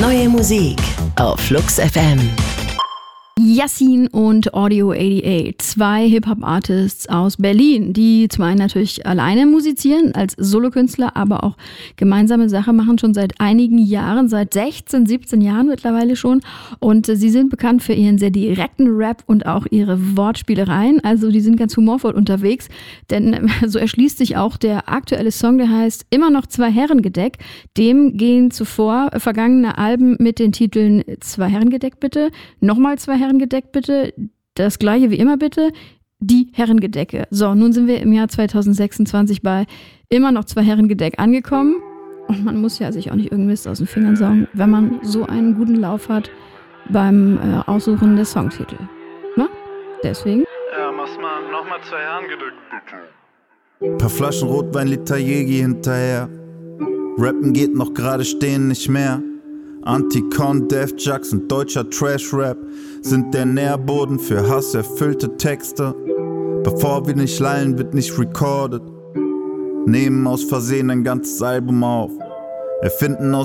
Neue Musik auf Flux FM. Yassin und Audio 88, zwei Hip-Hop-Artists aus Berlin, die zum einen natürlich alleine musizieren, als Solokünstler, aber auch gemeinsame Sache machen, schon seit einigen Jahren, seit 16, 17 Jahren mittlerweile schon. Und sie sind bekannt für ihren sehr direkten Rap und auch ihre Wortspielereien. Also die sind ganz humorvoll unterwegs, denn so erschließt sich auch der aktuelle Song, der heißt Immer noch zwei Herrengedeck. Dem gehen zuvor vergangene Alben mit den Titeln Zwei Herrengedeck bitte, nochmal zwei Herrengedeck bitte, das gleiche wie immer bitte, die Herrengedecke. So, nun sind wir im Jahr 2026 bei immer noch zwei Herrengedeck angekommen. Und man muss ja sich auch nicht irgendeinen Mist aus den Fingern saugen, wenn man so einen guten Lauf hat beim Aussuchen des Songtitel. Na? Deswegen. Ja, mach's mal nochmal zwei Herrengedeck bitte. Paar Flaschen Rotwein, Liter Jägi hinterher. Rappen geht noch gerade, stehen nicht mehr. Anticon, Def Jux und deutscher Trash-Rap sind der Nährboden für hasserfüllte Texte. Bevor wir nicht lallen, wird nicht recorded. Nehmen aus Versehen ein ganzes Album auf. Erfinden aus